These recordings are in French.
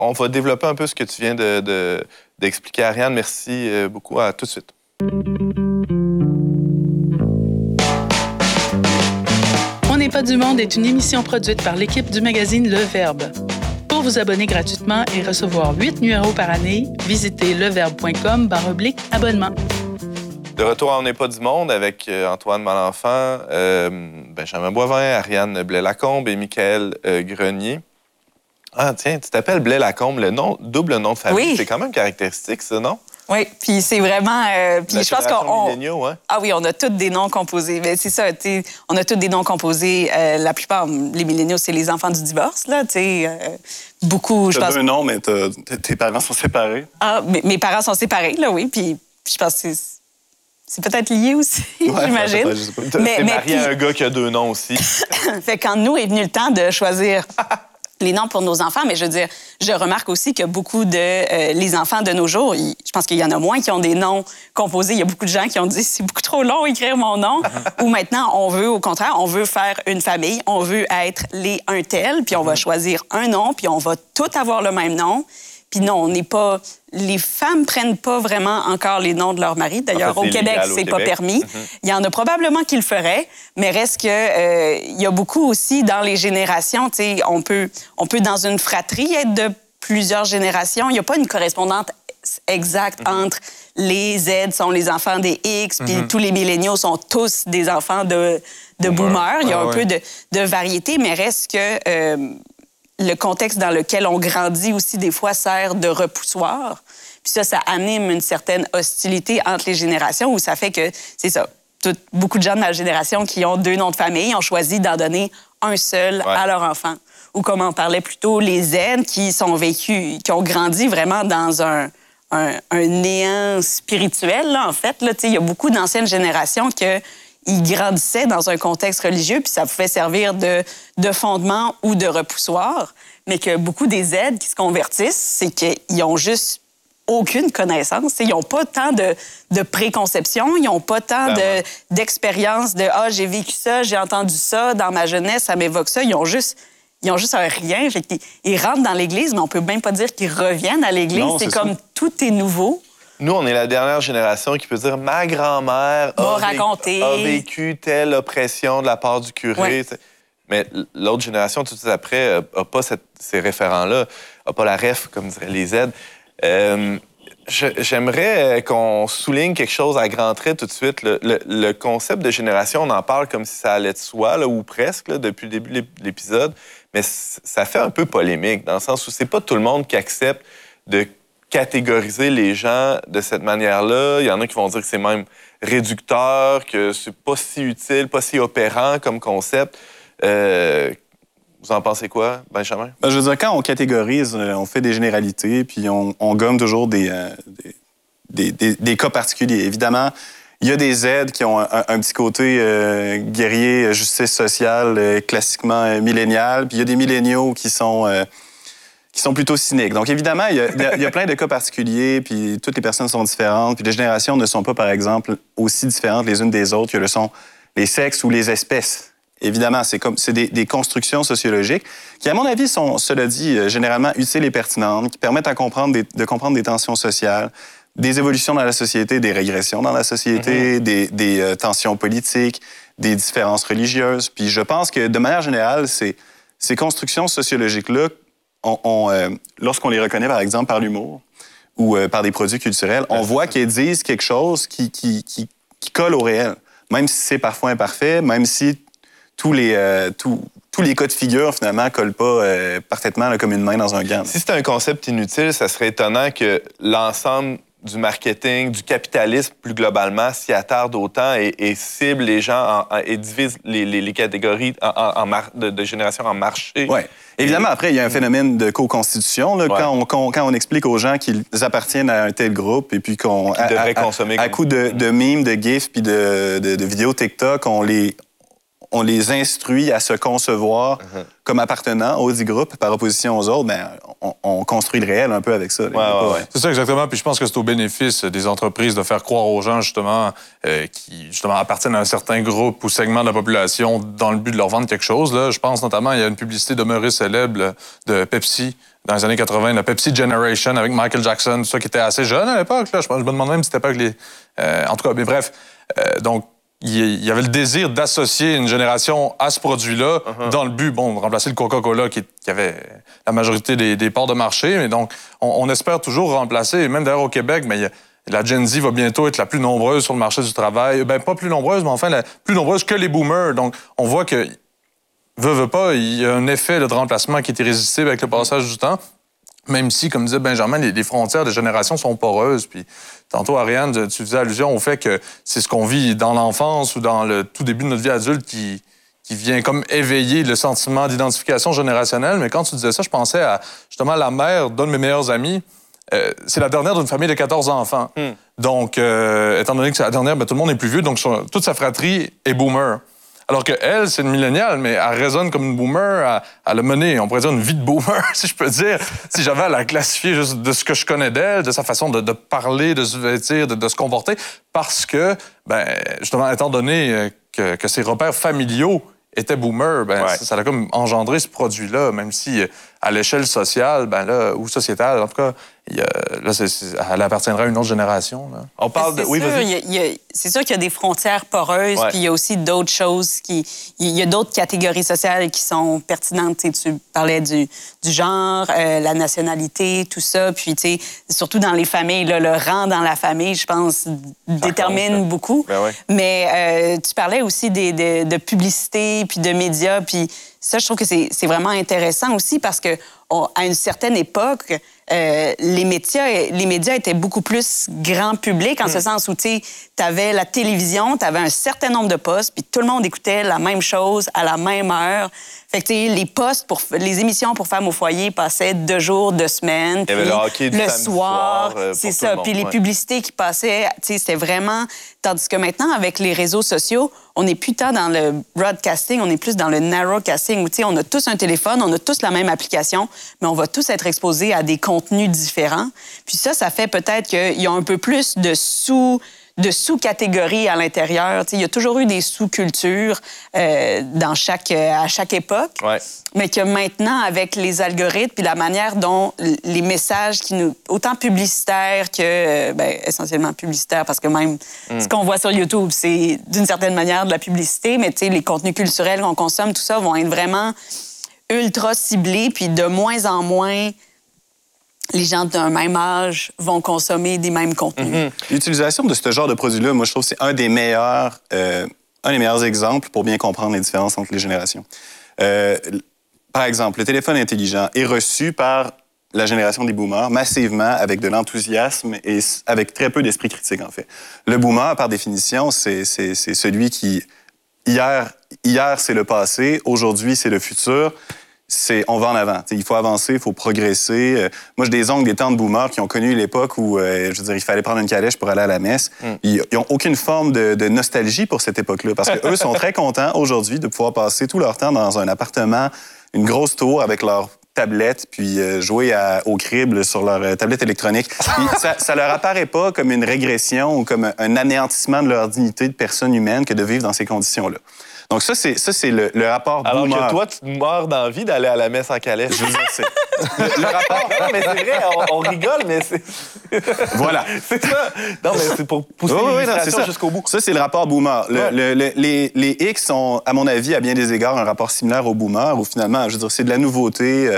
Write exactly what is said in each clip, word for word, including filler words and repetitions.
on va développer un peu ce que tu viens de, de, d'expliquer, Ariane. Merci beaucoup. À tout de suite. On n'est pas du monde est une émission produite par l'équipe du magazine Le Verbe. Pour vous abonner gratuitement et recevoir huit numéros par année, visitez leverbe point com barre oblique abonnement. De retour à On n'est pas du monde avec Antoine Malenfant, euh, Benjamin Boivin, Ariane Blais-Lacombe et Michaël euh, Grenier. Ah, tiens, tu t'appelles Blais-Lacombe, le nom, double nom de famille. Oui. C'est quand même caractéristique, ça, non? Oui, puis c'est vraiment... Euh, puis je pense qu'on... Hein? Ah oui, on a tous des noms composés. Mais c'est ça, tu sais, on a tous des noms composés. Euh, la plupart, les milléniaux, c'est les enfants du divorce, là, tu sais. Euh, beaucoup, je pense... Tu as deux noms, mais tes parents sont séparés. Ah, mes, mes parents sont séparés, là, oui, puis je pense que c'est... C'est peut-être lié aussi, ouais, j'imagine. Je sais pas. Mais, t'es marié à un gars qui a deux noms aussi. Fait que quand nous est venu le temps de choisir les noms pour nos enfants, mais je veux dire, je remarque aussi que beaucoup de euh, les enfants de nos jours, ils, je pense qu'il y en a moins qui ont des noms composés. Il y a beaucoup de gens qui ont dit c'est beaucoup trop long écrire mon nom. Ou maintenant, on veut, au contraire, on veut faire une famille, on veut être les un tel, puis on va choisir un nom, puis on va tous avoir le même nom. Puis non, on n'est pas... Les femmes prennent pas vraiment encore les noms de leur mari. D'ailleurs, en fait, au Québec, c'est pas permis. Mm-hmm. Il y en a probablement qui le feraient, mais reste que euh, il y a beaucoup aussi dans les générations. Tu sais, on peut, on peut dans une fratrie être de plusieurs générations. Il n'y a pas une correspondance exacte mm-hmm. entre les Z sont les enfants des X, puis mm-hmm. tous les milléniaux sont tous des enfants de, de boomers. Il y a ah, un ouais. peu de, de variété, mais reste que... Euh, le contexte dans lequel on grandit aussi, des fois, sert de repoussoir. Puis ça, ça anime une certaine hostilité entre les générations où ça fait que, c'est ça, tout, beaucoup de gens de ma génération qui ont deux noms de famille ont choisi d'en donner un seul ouais. à leur enfant. Ou comme on parlait plus tôt, les Z qui sont vécus, qui ont grandi vraiment dans un, un, un néant spirituel, là, en fait. Là, il y a beaucoup d'anciennes générations que... Ils grandissaient dans un contexte religieux, puis ça pouvait servir de, de fondement ou de repoussoir, mais que beaucoup des Z qui se convertissent, c'est qu'ils ont juste aucune connaissance. Ils n'ont pas tant de, de préconception, ils n'ont pas tant de, d'expérience de « Ah, j'ai vécu ça, j'ai entendu ça, dans ma jeunesse, ça m'évoque ça ». Ils ont juste... Ils ont juste un rien. Fait qu'ils, ils rentrent dans l'Église, mais on peut même pas dire qu'ils reviennent à l'Église. Non, c'est, c'est comme ça. Tout est nouveau. Nous, on est la dernière génération qui peut dire « Ma grand-mère a, vécu, a vécu telle oppression de la part du curé. Ouais. » Mais l'autre génération, tout de suite après, n'a pas cette, ces référents-là, n'a pas la ref, comme diraient les Z. Euh, je, j'aimerais qu'on souligne quelque chose à grands traits tout de suite. Le, le, le concept de génération, on en parle comme si ça allait de soi, là, ou presque, là, depuis le début de l'épisode. Mais ça fait un peu polémique, dans le sens où c'est pas tout le monde qui accepte de catégoriser les gens de cette manière-là. Il y en a qui vont dire que c'est même réducteur, que c'est pas si utile, pas si opérant comme concept. Euh, vous en pensez quoi, Benjamin? Ben, je veux dire, quand on catégorise, on fait des généralités, puis on, on gomme toujours des, euh, des, des, des cas particuliers. Évidemment, il y a des Z qui ont un, un petit côté euh, guerrier, justice sociale, euh, classiquement euh, millénial, puis il y a des milléniaux qui sont... Euh, qui sont plutôt cyniques. Donc, évidemment, il y, a, il y a plein de cas particuliers, puis toutes les personnes sont différentes, puis les générations ne sont pas, par exemple, aussi différentes les unes des autres que le sont les sexes ou les espèces. Évidemment, c'est comme c'est des, des constructions sociologiques qui, à mon avis, sont, cela dit, généralement utiles et pertinentes, qui permettent à comprendre des, de comprendre des tensions sociales, des évolutions dans la société, des régressions dans la société, mm-hmm. des, des euh, tensions politiques, des différences religieuses. Puis je pense que, de manière générale, c'est, ces constructions sociologiques-là, On, on, euh, lorsqu'on les reconnaît, par exemple, par l'humour ou euh, par des produits culturels, on voit qu'elles disent quelque chose qui, qui, qui, qui colle au réel, même si c'est parfois imparfait, même si tous les, euh, tous, tous les cas de figure, finalement, ne collent pas euh, parfaitement là, comme une main dans un gant. Si c'était un concept inutile, ça serait étonnant que l'ensemble du marketing, du capitalisme, plus globalement, s'y attarde autant et, et cible les gens en, en, et divise les, les, les catégories en, en, en mar, de, de génération en marché. Oui. Évidemment, après, il y a un phénomène de co-constitution. Là, ouais. quand, on, quand, quand on explique aux gens qu'ils appartiennent à un tel groupe et puis qu'on... Qu'ils devraient consommer. À, à, à coup de, de mimes, de gifs puis de, de, de vidéos TikTok, on les... on les instruit à se concevoir uh-huh. comme appartenant au dit groupe par opposition aux autres, ben, on, on construit le réel un peu avec ça. Ouais, ouais, ouais. C'est ça, exactement. Puis je pense que c'est au bénéfice des entreprises de faire croire aux gens, justement, euh, qui justement appartiennent à un certain groupe ou segment de la population dans le but de leur vendre quelque chose. Là. Je pense notamment, il y a une publicité demeurée célèbre de Pepsi dans les années quatre-vingt, la Pepsi Generation avec Michael Jackson, tout ça, qui était assez jeune à l'époque. Là. Je, je me demande même si c'était pas avec les... Euh, en tout cas, mais bref. Euh, donc, il y avait le désir d'associer une génération à ce produit-là uh-huh. dans le but, bon, de remplacer le Coca-Cola qui, qui avait la majorité des, des parts de marché. Mais donc, on, on espère toujours remplacer, et même d'ailleurs au Québec, mais il y a, la Gen Z va bientôt être la plus nombreuse sur le marché du travail. Ben pas plus nombreuse, mais enfin la plus nombreuse que les boomers. Donc, on voit que, veut, veut pas, il y a un effet là, de remplacement qui est irrésistible avec le passage du temps. Même si, comme disait Benjamin, les, les frontières des générations sont poreuses. Puis tantôt, Ariane, tu faisais allusion au fait que c'est ce qu'on vit dans l'enfance ou dans le tout début de notre vie adulte qui, qui vient comme éveiller le sentiment d'identification générationnelle. Mais quand tu disais ça, je pensais à justement la mère d'un de mes meilleurs amis. Euh, c'est la dernière d'une famille de quatorze enfants. Mm. Donc, euh, étant donné que c'est la dernière, ben, tout le monde est plus vieux. Donc, son, toute sa fratrie est boomer. Alors qu'elle, c'est une milléniale, mais elle résonne comme une boomer. Elle, elle a mené, on pourrait dire, une vie de boomer, si je peux dire. Si j'avais à la classifier juste de ce que je connais d'elle, de sa façon de, de parler, de se vêtir, de, de se comporter, parce que, ben, justement, étant donné que, que ses repères familiaux étaient boomers, ben, ouais. ça, ça a comme engendré ce produit-là, même si à l'échelle sociale, ben là, ou sociétale, en tout cas, il y a, là, c'est, c'est, elle appartiendra à une autre génération. Là. On parle de... C'est oui, sûr, vas-y. il y a, il y a, c'est sûr qu'il y a des frontières poreuses, ouais. puis il y a aussi d'autres choses qui... Il y a d'autres catégories sociales qui sont pertinentes. Tu sais, tu parlais du, du genre, euh, la nationalité, tout ça. Puis, tu sais, surtout dans les familles, là, le rang dans la famille, je pense, détermine compte, beaucoup. Ben ouais. Mais euh, tu parlais aussi des, de, de publicité, puis de médias, puis ça, je trouve que c'est, c'est vraiment intéressant aussi parce que on, à une certaine époque, euh, les médias, les médias étaient beaucoup plus grand public en mm. ce sens où, tu sais, t'avais la télévision, t'avais un certain nombre de postes, puis tout le monde écoutait la même chose à la même heure. Fait que, tu sais, les postes pour les émissions pour femmes au foyer passaient deux jours, deux semaines. Il y avait le hockey du le samedi soir, soir euh, c'est ça. Puis les ouais. publicités qui passaient, tu sais, c'était vraiment... Tandis que maintenant, avec les réseaux sociaux, on n'est plus tant dans le broadcasting, on est plus dans le narrowcasting, où, tu sais, on a tous un téléphone, on a tous la même application, mais on va tous être exposés à des contenus différents. Puis ça, ça fait peut-être qu'il y a un peu plus de sous... de sous-catégories à l'intérieur. T'sais, il y a toujours eu des sous-cultures euh, dans chaque, euh, à chaque époque, ouais. mais que maintenant, avec les algorithmes puis la manière dont les messages, qui nous, autant publicitaires que, euh, ben, essentiellement publicitaires, parce que même mm. ce qu'on voit sur YouTube, c'est d'une certaine manière de la publicité, mais les contenus culturels qu'on consomme, tout ça, vont être vraiment ultra ciblés, puis de moins en moins... les gens d'un même âge vont consommer des mêmes contenus. Mm-hmm. L'utilisation de ce genre de produit-là, moi, je trouve que c'est un des meilleurs, euh, un des meilleurs exemples pour bien comprendre les différences entre les générations. Euh, par exemple, le téléphone intelligent est reçu par la génération des boomers massivement avec de l'enthousiasme et avec très peu d'esprit critique, en fait. Le boomer, par définition, c'est, c'est, c'est celui qui... Hier, hier, c'est le passé, aujourd'hui, c'est le futur. C'est, on va en avant. T'sais, il faut avancer, il faut progresser. Euh, moi, j'ai des oncles, des tantes boomers qui ont connu l'époque où, euh, je veux dire, il fallait prendre une calèche pour aller à la messe. Mm. Ils n'ont aucune forme de, de nostalgie pour cette époque-là parce qu'eux sont très contents aujourd'hui de pouvoir passer tout leur temps dans un appartement, une grosse tour avec leur tablette, puis euh, jouer à, au crible sur leur euh, tablette électronique. Puis ça, ça leur apparaît pas comme une régression ou comme un, un anéantissement de leur dignité de personne humaine que de vivre dans ces conditions-là. Donc ça, c'est, ça, c'est le, le rapport Alors boomer. que toi, tu meurs d'envie d'aller à la messe en calèche. Je veux dire, c'est... le, le rapport... Non, mais c'est vrai, on, on rigole, mais c'est... Voilà. C'est ça. Non, mais c'est pour pousser oh, l'illustration oui, jusqu'au bout. Ça, c'est le rapport boomer. Le, ouais. le, le, les, les X sont, à mon avis, à bien des égards, un rapport similaire au boomer, où finalement, je veux dire, c'est de la nouveauté.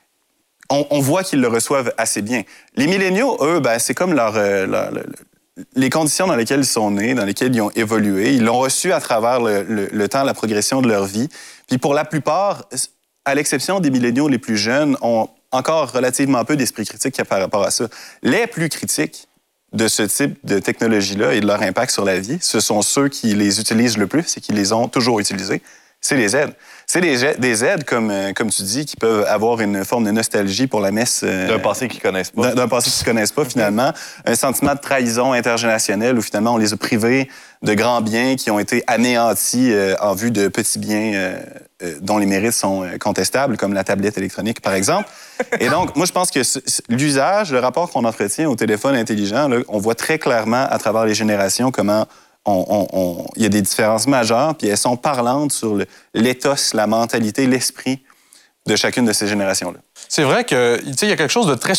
On, on voit qu'ils le reçoivent assez bien. Les milléniaux, eux, ben, c'est comme leur... leur, leur les conditions dans lesquelles ils sont nés, dans lesquelles ils ont évolué, ils l'ont reçu à travers le, le, le temps, la progression de leur vie. Puis pour la plupart, à l'exception des milléniaux les plus jeunes, ont encore relativement peu d'esprit critique par rapport à ça. Les plus critiques de ce type de technologie-là et de leur impact sur la vie, ce sont ceux qui les utilisent le plus et qui les ont toujours utilisés, c'est les aides. C'est des, ai- des aides, comme, euh, comme tu dis, qui peuvent avoir une forme de nostalgie pour la messe. Euh, D'un passé qu'ils connaissent pas. D'un, d'un passé qu'ils ne connaissent pas, finalement. Un sentiment de trahison intergénérationnelle où, finalement, on les a privés de grands biens qui ont été anéantis euh, en vue de petits biens euh, euh, dont les mérites sont euh, contestables, comme la tablette électronique, par exemple. Et donc, moi, je pense que c- c- l'usage, le rapport qu'on entretient au téléphone intelligent, là, on voit très clairement à travers les générations comment on, on, on, il y a des différences majeures, puis elles sont parlantes sur le, l'éthos, la mentalité, l'esprit de chacune de ces générations-là. C'est vrai que, tu sais, il y a quelque chose de très